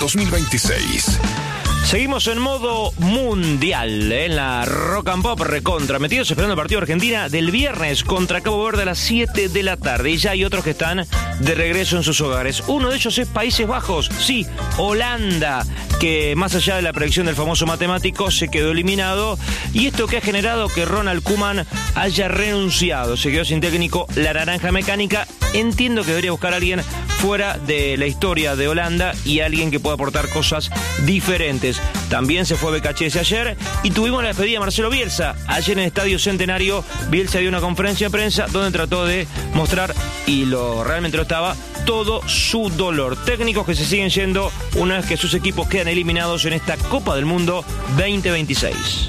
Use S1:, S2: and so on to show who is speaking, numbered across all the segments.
S1: 2026.
S2: Seguimos en modo mundial, en la Rock and Pop recontra, metidos esperando el partido de Argentina del viernes contra Cabo Verde a las 7 de la tarde. Y ya hay otros que están de regreso en sus hogares. Uno de ellos es Países Bajos, sí, Holanda, que más allá de la predicción del famoso matemático se quedó eliminado. Y esto que ha generado que Ronald Koeman haya renunciado, se quedó sin técnico la naranja mecánica. Entiendo que debería buscar a alguien fuera de la historia de Holanda y alguien que pueda aportar cosas diferentes. También se fue BKHS ayer y tuvimos la despedida de Marcelo Bielsa. Ayer en el Estadio Centenario, Bielsa dio una conferencia de prensa donde trató de mostrar, y realmente lo estaba, todo su dolor. Técnicos que se siguen yendo una vez que sus equipos quedan eliminados en esta Copa del Mundo 2026.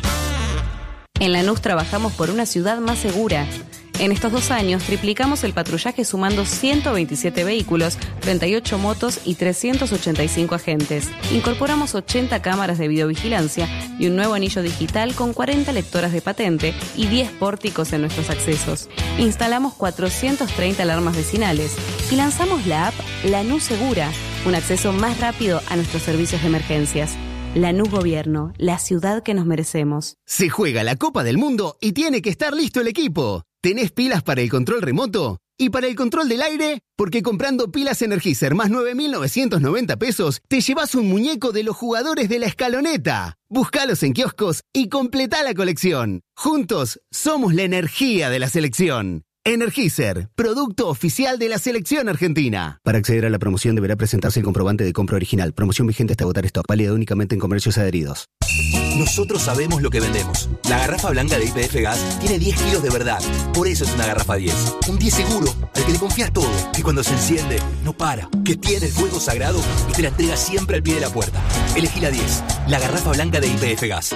S3: En Lanús trabajamos por una ciudad más segura. En estos 2 años triplicamos el patrullaje sumando 127 vehículos, 38 motos y 385 agentes. Incorporamos 80 cámaras de videovigilancia y un nuevo anillo digital con 40 lectoras de patente y 10 pórticos en nuestros accesos. Instalamos 430 alarmas vecinales y lanzamos la app Lanús Segura, un acceso más rápido a nuestros servicios de emergencias. Lanús Gobierno, la ciudad que nos merecemos.
S4: Se juega la Copa del Mundo y tiene que estar listo el equipo. ¿Tenés pilas para el control remoto? ¿Y para el control del aire? Porque comprando pilas Energizer más 9.990 pesos, te llevas un muñeco de los jugadores de la escaloneta. Búscalos en kioscos y completá la colección. Juntos, somos la energía de la selección. Energizer, producto oficial de la selección argentina. Para acceder a la promoción deberá presentarse el comprobante de compra original. Promoción vigente hasta agotar stock. Válida únicamente en comercios adheridos.
S5: Nosotros sabemos lo que vendemos. La garrafa blanca de YPF Gas tiene 10 kilos de verdad. Por eso es una garrafa 10. Un 10 seguro, al que le confías todo. Que cuando se enciende, no para. Que tiene el fuego sagrado y te la entrega siempre al pie de la puerta. Elegí la 10. La garrafa blanca de YPF Gas.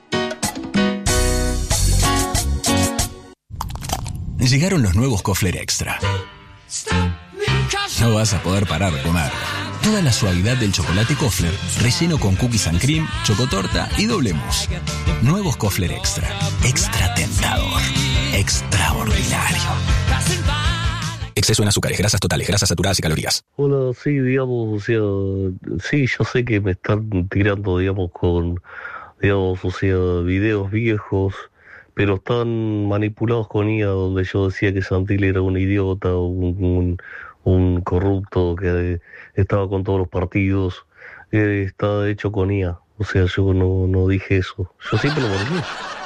S1: Llegaron los nuevos Kofler Extra. No vas a poder parar de comer. Toda la suavidad del chocolate Kofler, relleno con cookies and cream, chocotorta y doble mousse. Nuevos Kofler Extra. Extra tentador. Extraordinario. Exceso en azúcares, grasas totales, grasas saturadas y calorías.
S6: Hola, sí, digamos, o sea, sí, yo sé que me están tirando, digamos, con, digamos, o sea, videos viejos, pero están manipulados con IA, donde yo decía que Santilli era un idiota, un corrupto que estaba con todos los partidos. Está hecho con IA. O sea, yo no dije eso. Yo siempre lo dije.